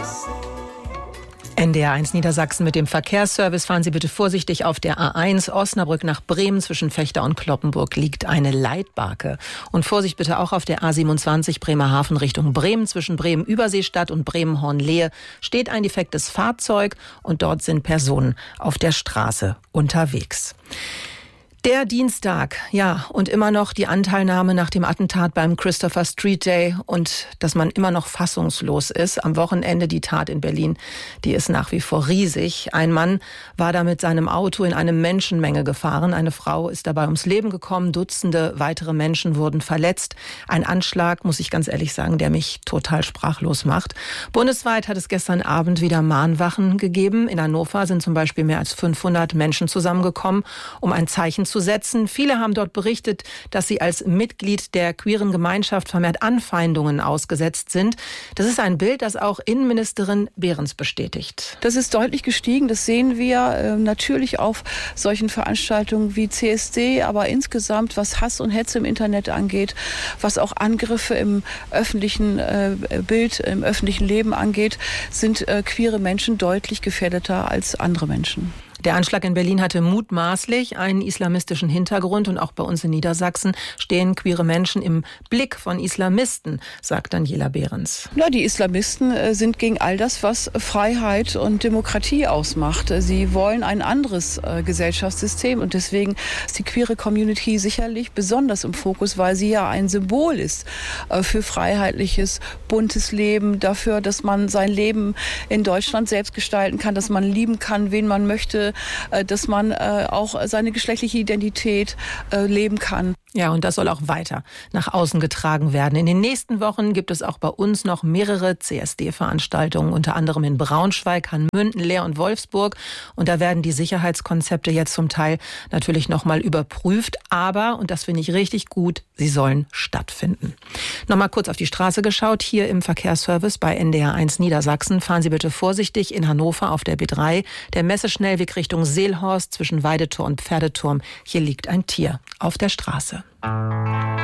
NDR1 Niedersachsen mit dem Verkehrsservice. Fahren Sie bitte vorsichtig auf der A1 Osnabrück nach Bremen. Zwischen Vechta und Cloppenburg liegt eine Leitbarke. Und Vorsicht bitte auch auf der A27 Bremerhaven Richtung Bremen. Zwischen Bremen-Überseestadt und Bremen-Hornlehe steht ein defektes Fahrzeug und dort sind Personen auf der Straße unterwegs. Der Dienstag, ja, und immer noch die Anteilnahme nach dem Attentat beim Christopher Street Day und dass man immer noch fassungslos ist. Am Wochenende die Tat in Berlin, die ist nach wie vor riesig. Ein Mann war da mit seinem Auto in eine Menschenmenge gefahren. Eine Frau ist dabei ums Leben gekommen. Dutzende weitere Menschen wurden verletzt. Ein Anschlag, muss ich ganz ehrlich sagen, der mich total sprachlos macht. Bundesweit hat es gestern Abend wieder Mahnwachen gegeben. In Hannover sind zum Beispiel mehr als 500 Menschen zusammengekommen, um ein Zeichen zu setzen. Viele haben dort berichtet, dass sie als Mitglied der queeren Gemeinschaft vermehrt Anfeindungen ausgesetzt sind. Das ist ein Bild, das auch Innenministerin Behrens bestätigt. Das ist deutlich gestiegen. Das sehen wir natürlich auf solchen Veranstaltungen wie CSD, aber insgesamt, was Hass und Hetze im Internet angeht, was auch Angriffe im öffentlichen Bild, im öffentlichen Leben angeht, sind queere Menschen deutlich gefährdeter als andere Menschen. Der Anschlag in Berlin hatte mutmaßlich einen islamistischen Hintergrund und auch bei uns in Niedersachsen stehen queere Menschen im Blick von Islamisten, sagt Daniela Behrens. Ja, die Islamisten sind gegen all das, was Freiheit und Demokratie ausmacht. Sie wollen ein anderes Gesellschaftssystem und deswegen ist die queere Community sicherlich besonders im Fokus, weil sie ja ein Symbol ist für freiheitliches, buntes Leben, dafür, dass man sein Leben in Deutschland selbst gestalten kann, dass man lieben kann, wen man möchte, dass man auch seine geschlechtliche Identität leben kann. Ja, und das soll auch weiter nach außen getragen werden. In den nächsten Wochen gibt es auch bei uns noch mehrere CSD-Veranstaltungen, unter anderem in Braunschweig, Hanmünden, Leer und Wolfsburg. Und da werden die Sicherheitskonzepte jetzt zum Teil natürlich nochmal überprüft. Aber, und das finde ich richtig gut, sie sollen stattfinden. Nochmal kurz auf die Straße geschaut. Hier im Verkehrsservice bei NDR1 Niedersachsen. Fahren Sie bitte vorsichtig in Hannover auf der B3. Der Messeschnellweg Richtung Seelhorst zwischen Weidetor und Pferdeturm. Hier liegt ein Tier auf der Straße.